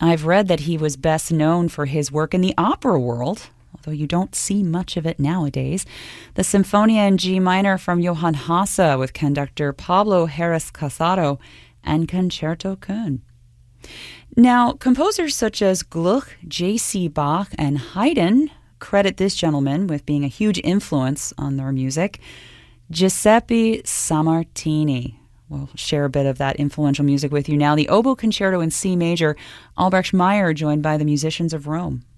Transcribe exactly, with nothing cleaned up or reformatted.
I've read that he was best known for his work in the opera world, although you don't see much of it nowadays. The Sinfonia in G minor from Johann Hasse with conductor Pablo Heras Casado and Concerto Köln. Now, composers such as Gluck, J C. Bach, and Haydn credit this gentleman with being a huge influence on their music. Giuseppe Sammartini. We'll share a bit of that influential music with you now. The Oboe Concerto in C major, Albrecht Meyer joined by the musicians of Rome.